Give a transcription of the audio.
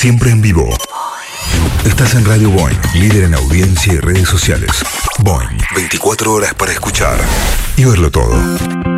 siempre en vivo. Estás en Radio Boing, líder en audiencia y redes sociales. Boing, 24 horas para escuchar y verlo todo.